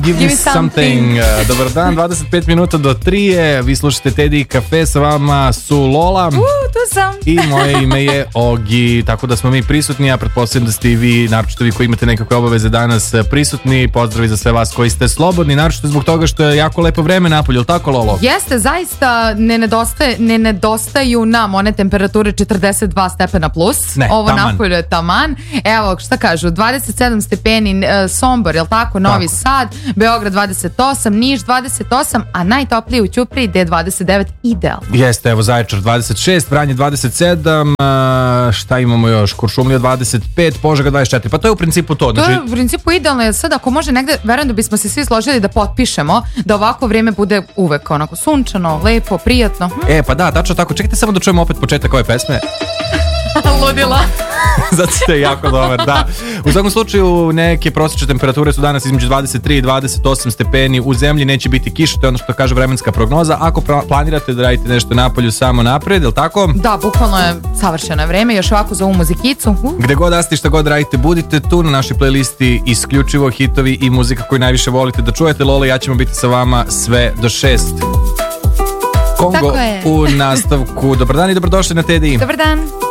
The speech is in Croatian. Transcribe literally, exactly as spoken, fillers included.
Give, Give me something. something. Dobar dan, dvadeset pet minuta do tri je. Vi slušate Teddy Cafe, sa vama su Lola. Uh, tu sam. I moje ime je Ogi. Tako da smo mi prisutni. Ja pretpostavljam da ste i vi, naročito vi koji imate nekakve obaveze danas, prisutni. Pozdravi za sve vas koji ste slobodni, naročito zbog toga što je jako lepo vreme napolje, ili tako, Lolo? Jeste, zaista ne, nedostaje, ne nedostaju nam one temperature četrdeset dva stepena plus. Ne, ovo taman. napolje je taman. Evo, šta kažu, dvadeset sedam stepeni Sombor, jel tako, Novi tako. Sad, Beograd dvadeset osam, Niš dvadeset osam, a najtoplije u Ćupriji gde je dvadeset devet, idealno. Jeste, evo Zaječar dvadeset šest, Vranje dvadeset sedam, a, šta imamo još, Kuršumlija dvadeset pet, Požega dvadeset četiri, pa to je u principu to. To znači... je u principu idealno, jer sad ako može negde, verujem da bismo se svi složili da potpišemo da ovako vrijeme bude uvek onako sunčano, lepo, prijatno. Hm? E, pa da, tačno tako, čekajte samo da čujemo opet početak ove pesme. Ludila. Zato ste jako dobar, da. U svakom slučaju neke prosječne temperature su danas između dvadeset tri i dvadeset osam stepeni. U zemlji neće biti kiša, to je ono što kaže vremenska prognoza. Ako planirate da radite nešto napolju, samo napred, je li tako? Da, bukvalno je savršeno vreme, još ovako za ovu muzikicu. Uh. Gde god da ste, šta god radite, budite tu na našoj playlisti isključivo hitovi i muzika koju najviše volite da čujete. Lola, ja ćemo biti sa vama sve do šest. Kongo u nastavku. Dobar dan i dobrodošli na Teddy. Dobar dan.